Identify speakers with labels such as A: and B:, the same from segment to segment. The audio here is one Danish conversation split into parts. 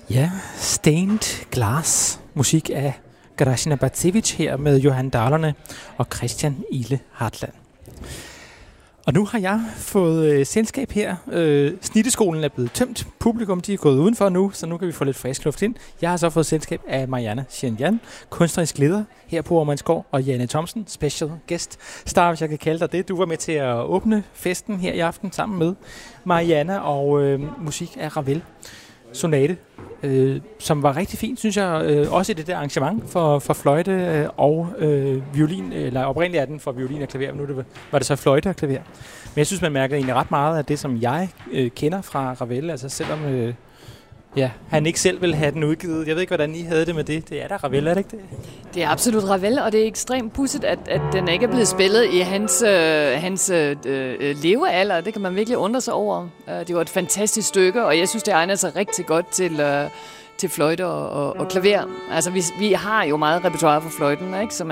A: Ja, Stained Glass. Musik af Grażyna Bacewicz her med Johan Dahlerne og Christian Ile Hartland. Og nu har jeg fået selskab her. Snitteskolen er blevet tømt. Publikum de er gået udenfor nu, så nu kan vi få lidt frisk luft ind. Jeg har så fået selskab af Marianna Shirinyan, kunstnerisk leder her på Årmandsgård, og Janne Thomsen, special guest star, hvis jeg kan kalde dig det. Du var med til at åbne festen her i aften sammen med Marianna og musik af Ravel Sonate, som var rigtig fint, synes jeg, også i det der arrangement for fløjte og violin, eller oprindeligt er den for violin og klaver, men nu var det så fløjte og klaver. Men jeg synes, man mærker egentlig ret meget af det, som jeg kender fra Ravel, altså selvom han ikke selv vil have den udgivet. Jeg ved ikke, hvordan I havde det med det. Det er da Ravel, er det ikke det?
B: Det er absolut Ravel, og det er ekstremt pudsigt, at den ikke er blevet spillet i hans levealder. Det kan man virkelig undre sig over. Det var et fantastisk stykke, og jeg synes, det egner sig rigtig godt til fløjte og klaver. Altså, vi har jo meget repertoire for fløjten, ikke? Som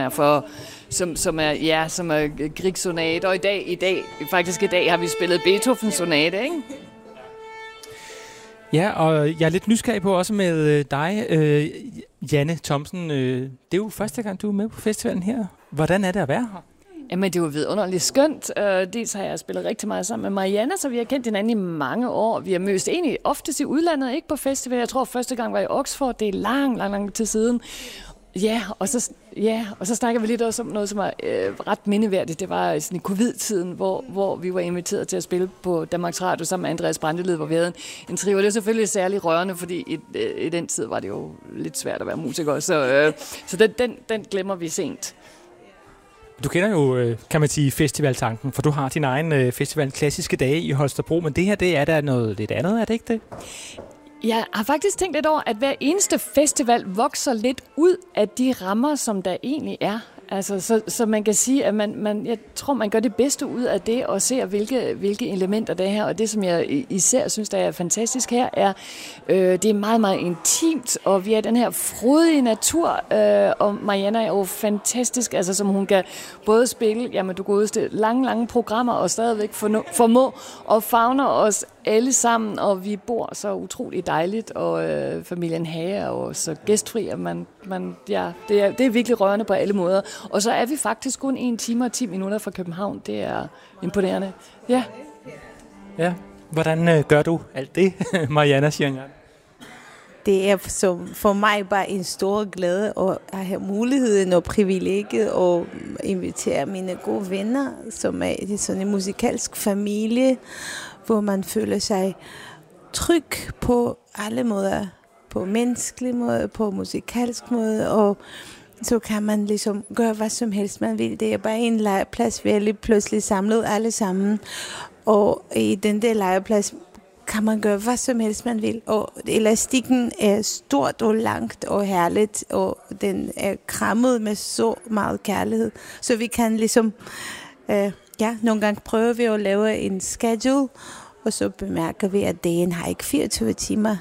B: er Grieg-sonate, og i dag har vi spillet Beethoven-sonate, ikke?
A: Ja, og jeg er lidt nysgerrig på også med dig, Janne Thomsen. Det er jo første gang, du er med på festivalen her. Hvordan er det at være her?
B: Jamen, det var vidunderligt skønt. Dels har jeg spillet rigtig meget sammen med Marianna, så vi har kendt hinanden i mange år. Vi har mødt egentlig oftest i udlandet, ikke på festival. Jeg tror, første gang var i Oxford. Det er lang tid siden. Og så snakker vi lidt også om noget, som er ret mindeværdigt. Det var sådan i covid-tiden, hvor vi var inviteret til at spille på Danmarks Radio sammen med Andreas Brantelid, hvor vi havde en trio. Det er selvfølgelig særlig rørende, fordi i den tid var det jo lidt svært at være musiker. Så den glemmer vi sent.
A: Du kender jo, kan man sige, festivaltanken, for du har din egen festival Klassiske Dage i Holstebro, men det her, det er da noget lidt andet, er det ikke det?
B: Jeg har faktisk tænkt lidt over, at hver eneste festival vokser lidt ud af de rammer, som der egentlig er. Altså, så man kan sige, at jeg tror, man gør det bedste ud af det, og ser, hvilke elementer det er her. Og det, som jeg især synes, der er fantastisk her, er, det er meget, meget intimt, og vi er den her frodige natur, og Marianna er jo fantastisk, altså som hun kan både spille, du godeste lange programmer, og stadigvæk formå og favner os alle sammen, og vi bor så utroligt dejligt, og familien Hage er jo så gæstfri, at det er virkelig rørende på alle måder. Og så er vi faktisk kun 1 time og 10 minutter fra København. Det er imponerende. Ja.
A: Ja. Hvordan gør du alt det, Marianna Shirinyan?
C: Det er for mig bare en stor glæde at have muligheden og privilegiet at invitere mine gode venner, som er i sådan en musikalsk familie, hvor man føler sig tryg på alle måder. På menneskelig måde, på musikalsk måde, og så kan man ligesom gøre hvad som helst man vil. Det er bare en legeplads, vi er lige pludselig samlet alle sammen, og i den der legeplads kan man gøre hvad som helst man vil, og elastikken er stort og langt og herligt, og den er krammet med så meget kærlighed, så vi kan ligesom nogle gange prøver vi at lave en schedule, og så bemærker vi, at dagen har ikke 24 timer.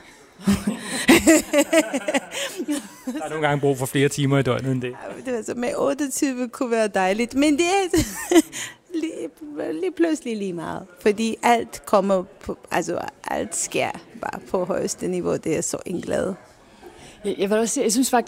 A: Der er nogle gange brug for flere timer i døgnet end det.
C: Det altså med 28 kunne være dejligt, men det er lige pludselig lige meget, fordi alt kommer på, altså alt sker bare på højeste niveau. Det er så en glæde.
B: Jeg vil også sige, jeg synes faktisk